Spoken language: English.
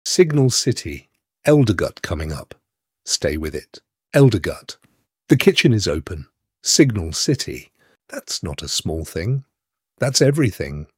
Signal City. Eldergut coming up. Stay with it. Eldergut. The kitchen is open. Signal City. That's not a small thing. That's everything.